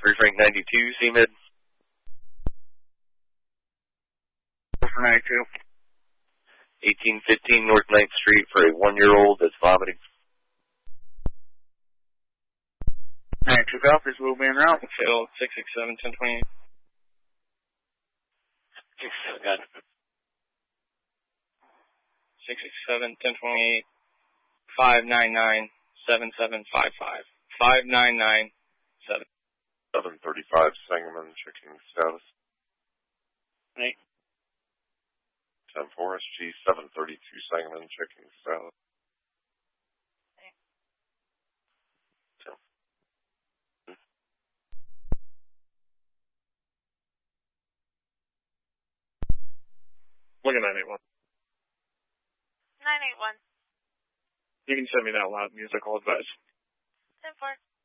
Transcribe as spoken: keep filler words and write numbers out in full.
three Frank ninety-two, C-Mid. For ninety-two. eighteen fifteen North ninth Street for a one-year-old that's vomiting. ninety-two copies, we'll be en route. Phil, six six seven, ten twenty-eight. Got it. six six seven, ten twenty-eight, five nine nine, seven seven five five. five nine nine, seven. seven thirty-five, Sangamon, checking status. Eight. ten four, S G, seven thirty-two, Sangamon, checking status. Look at nine eight one. nine eight one. You can send me that loud musical advice. ten four.